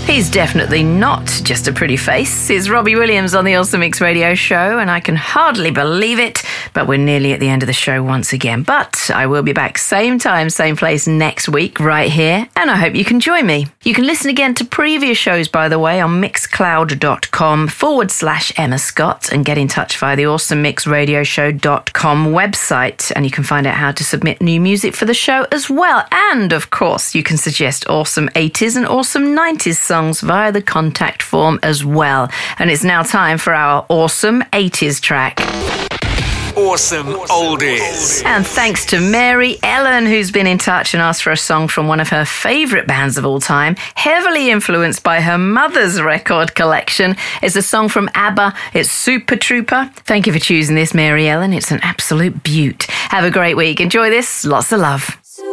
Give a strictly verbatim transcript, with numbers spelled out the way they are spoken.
He's definitely not just a pretty face. It's Robbie Williams on the Awesome Mix Radio Show, and I can hardly believe it, but we're nearly at the end of the show once again. But I will be back same time, same place next week right here, and I hope you can join me. You can listen again to previous shows, by the way, on mixcloud.com forward slash Emma Scott and get in touch via the awesome mix radio show dot com website, and you can find out how to submit new music for the show as well. And, of course, you can suggest awesome eighties and awesome nineties songs via the contact form as well. And it's now time for our awesome eighties track. Awesome Oldies. And thanks to Mary Ellen, who's been in touch and asked for a song from one of her favourite bands of all time, heavily influenced by her mother's record collection. It's a song from ABBA. It's Super Trooper. Thank you for choosing this, Mary Ellen. It's an absolute beaut. Have a great week. Enjoy this. Lots of love.